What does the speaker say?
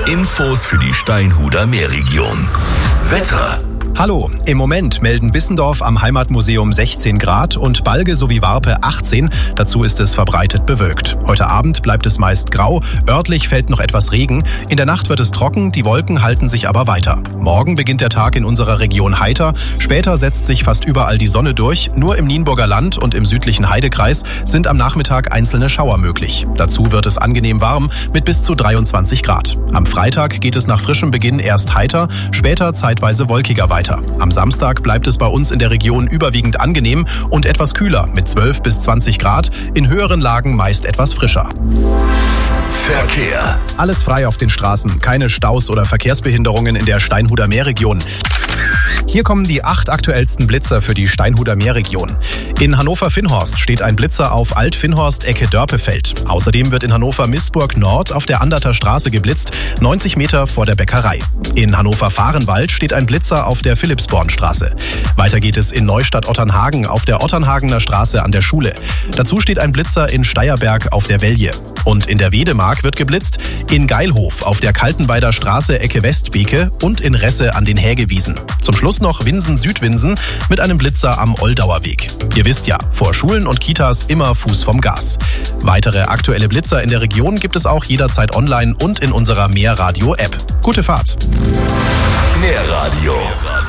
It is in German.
Infos für die Steinhuder Meerregion. Wetter. Hallo, im Moment melden Bissendorf am Heimatmuseum 16 Grad und Balge sowie Warpe 18. Dazu ist es verbreitet bewölkt. Heute Abend bleibt es meist grau, örtlich fällt noch etwas Regen. In der Nacht wird es trocken, die Wolken halten sich aber weiter. Morgen beginnt der Tag in unserer Region heiter. Später setzt sich fast überall die Sonne durch. Nur im Nienburger Land und im südlichen Heidekreis sind am Nachmittag einzelne Schauer möglich. Dazu wird es angenehm warm mit bis zu 23 Grad. Am Freitag geht es nach frischem Beginn erst heiter, später zeitweise wolkiger weiter. Am Samstag bleibt es bei uns in der Region überwiegend angenehm und etwas kühler mit 12 bis 20 Grad, in höheren Lagen meist etwas frischer. Verkehr. Alles frei auf den Straßen, keine Staus oder Verkehrsbehinderungen in der Steinhuder Meerregion. Hier kommen die 8 aktuellsten Blitzer für die Steinhuder Meerregion. In Hannover-Finnhorst steht ein Blitzer auf Alt-Finnhorst, Ecke Dörpefeld. Außerdem wird in Hannover-Missburg Nord auf der Anderter Straße geblitzt, 90 Meter vor der Bäckerei. In Hannover-Fahrenwald steht ein Blitzer auf der Philippsbornstraße. Weiter geht es in Neustadt-Otternhagen auf der Otternhagener Straße an der Schule. Dazu steht ein Blitzer in Steierberg auf der Velje. Und in der Wedemark wird geblitzt, in Geilhof auf der Kaltenweider Straße Ecke Westbeke und in Resse an den Hägewiesen. Zum Schluss noch Winsen-Südwinsen mit einem Blitzer am Oldauer Weg. Ihr wisst ja, vor Schulen und Kitas immer Fuß vom Gas. Weitere aktuelle Blitzer in der Region gibt es auch jederzeit online und in unserer Meerradio-App. Gute Fahrt! Meerradio.